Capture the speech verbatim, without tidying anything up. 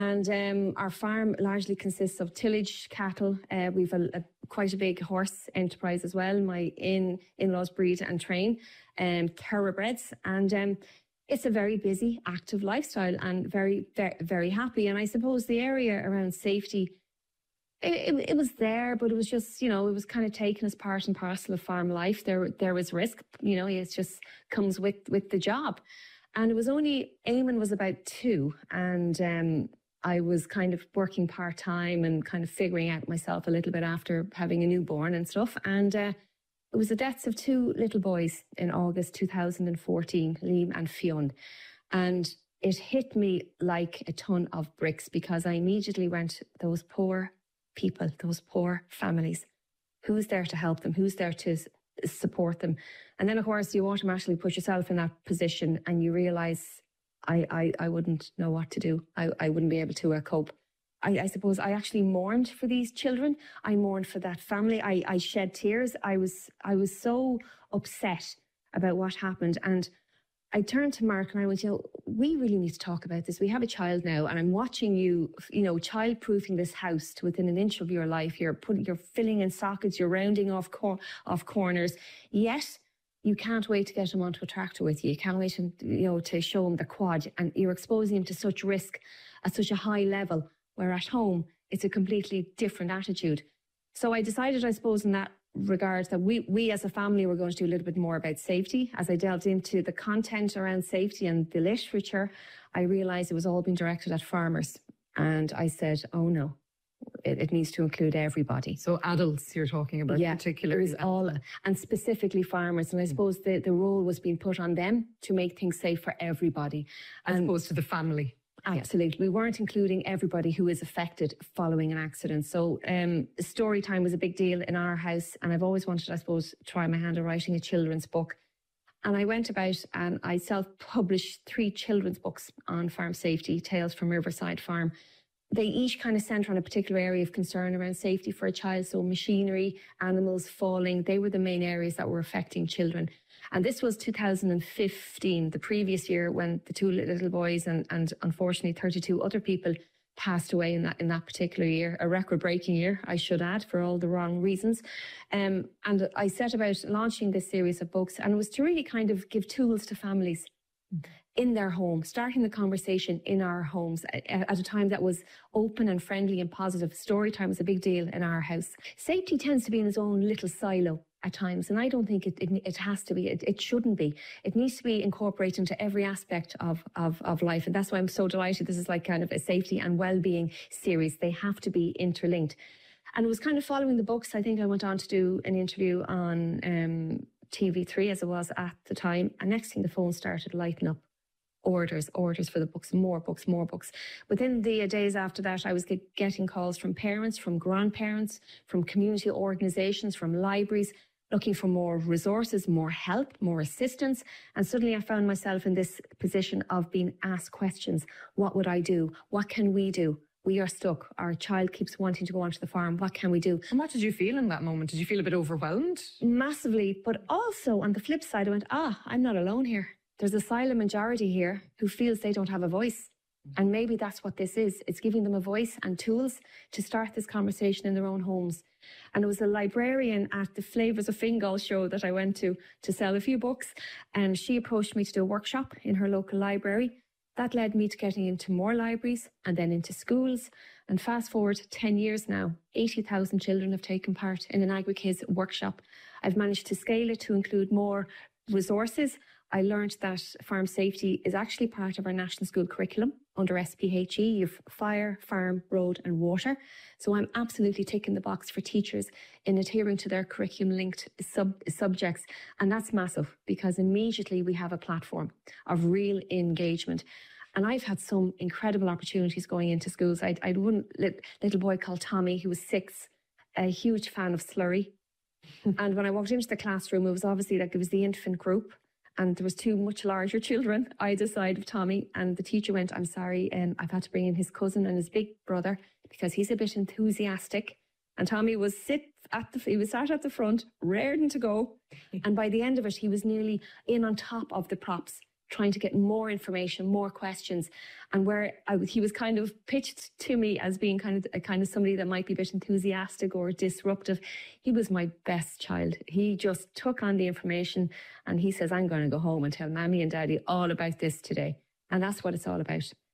And um, our farm largely consists of tillage, cattle. Uh, we've a, a quite a big horse enterprise as well. My in in-laws breed and train um, thoroughbreds, and um, it's a very busy, active lifestyle, and very, very, very happy. And I suppose the area around safety, it, it, it was there, but it was just, you know, it was kind of taken as part and parcel of farm life. There, there was risk, you know, it just comes with with the job. And it was only Eamon was about two, and um, I was kind of working part-time and kind of figuring out myself a little bit after having a newborn and stuff. And uh, it was the deaths of two little boys in August two thousand fourteen, Liam and Fionn. And it hit me like a ton of bricks, because I immediately went, those poor people, those poor families, who's there to help them? Who's there to support them? And then, of course, you automatically put yourself in that position and you realise I, I, I wouldn't know what to do. I, I wouldn't be able to uh, cope. I, I suppose I actually mourned for these children. I mourned for that family. I, I shed tears. I was I was so upset about what happened. And I turned to Mark and I went, you know, we really need to talk about this. We have a child now, and I'm watching you, you know, child-proofing this house to within an inch of your life. You're putting, you're filling in sockets, you're rounding off cor- off corners. Yet you can't wait to get him onto a tractor with you. You can't wait, to, you know, to show him the quad, and you're exposing him to such risk at such a high level. Where at home, it's a completely different attitude. So I decided, I suppose, in that regard, that we, we as a family were going to do a little bit more about safety. As I delved into the content around safety and the literature, I realised it was all being directed at farmers. And I said, oh no, it, it needs to include everybody. So adults you're talking about, yeah, particularly. all, and specifically farmers. And I suppose the, the role was being put on them to make things safe for everybody. As and, opposed to the family. Absolutely. We weren't including everybody who is affected following an accident. So um, story time was a big deal in our house. And I've always wanted, I suppose, to try my hand at writing a children's book. And I went about and I self-published three children's books on farm safety, Tales from Riverside Farm. They each kind of centre on a particular area of concern around safety for a child. So machinery, animals falling, they were the main areas that were affecting children. And this was two thousand fifteen, the previous year, when the two little boys and, and unfortunately thirty-two other people passed away in that in that particular year, a record-breaking year, I should add, for all the wrong reasons. Um, and I set about launching this series of books, and it was to really kind of give tools to families in their home, starting the conversation in our homes at a time that was open and friendly and positive. Story time was a big deal in our house. Safety tends to be in its own little silo at times, and I don't think it, it, it has to be. It, it shouldn't be. It needs to be incorporated into every aspect of, of, of life, and that's why I'm so delighted. This is like kind of a safety and well-being series. They have to be interlinked. And it was kind of following the books. I think I went on to do an interview on um, T V three, as it was at the time, and next thing the phone started lighting up. Orders, orders for the books, more books, more books. Within the days after that, I was get, getting calls from parents, from grandparents, from community organisations, from libraries, looking for more resources, more help, more assistance. And suddenly I found myself in this position of being asked questions. What would I do? What can we do? We are stuck. Our child keeps wanting to go onto the farm. What can we do? And what did you feel in that moment? Did you feel a bit overwhelmed? Massively. But also on the flip side, I went, ah, I'm not alone here. There's a silent majority here who feels they don't have a voice. And maybe that's what this is. It's giving them a voice and tools to start this conversation in their own homes. And it was a librarian at the Flavours of Fingal show that I went to to sell a few books. And she approached me to do a workshop in her local library. That led me to getting into more libraries and then into schools. And fast forward ten years now, eighty thousand children have taken part in an AgriKids workshop. I've managed to scale it to include more resources. I learned that farm safety is actually part of our national school curriculum under S P H E. You've fire, farm, road and water. So I'm absolutely ticking the box for teachers in adhering to their curriculum-linked sub subjects. And that's massive, because immediately we have a platform of real engagement. And I've had some incredible opportunities going into schools. I had one little boy called Tommy, who was six, a huge fan of Slurry. And when I walked into the classroom, it was obviously like it was the infant group. And there was two much larger children either side of Tommy. And the teacher went, I'm sorry, um, I've had to bring in his cousin and his big brother because he's a bit enthusiastic. And Tommy was sit at the, he was sat at the front, raring to go. And by the end of it, he was nearly in on top of the props, trying to get more information, more questions. And where I, was- he was kind of pitched to me as being kind of a kind of somebody that might be a bit enthusiastic or disruptive, he was my best child. He just took on the information and he says, I'm going to go home and tell Mammy and Daddy all about this today. And that's what it's all about.